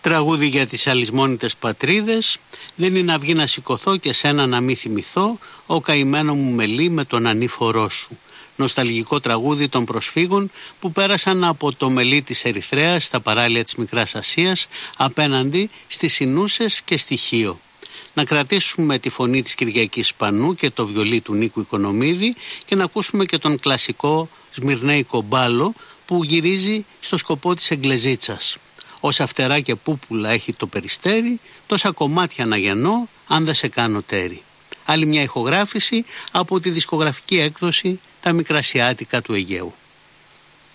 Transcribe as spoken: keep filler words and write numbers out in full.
Τραγούδι για τις αλυσμόνητες πατρίδες. Δεν είναι αυγή να σηκωθώ και σένα να μη θυμηθώ, ο καημένο μου μελί με τον ανήφορό σου. Νοσταλγικό τραγούδι των προσφύγων που πέρασαν από το μελί της Ερυθρέας στα παράλια της Μικράς Ασίας απέναντι στις Ινούσες και στη Χίο. Να κρατήσουμε τη φωνή της Κυριακής Πανού και το βιολί του Νίκου Οικονομίδη και να ακούσουμε και τον κλασικό Σμυρνέικο μπάλο που γυρίζει στο σκοπό της Εγκλεζίτσας. Όσα φτερά και πούπουλα έχει το περιστέρι, τόσα κομμάτια να γεννώ αν δεν σε κάνω τέρι. Άλλη μια ηχογράφηση από τη δισκογραφική έκδοση «Τα Μικρασιάτικα του Αιγαίου».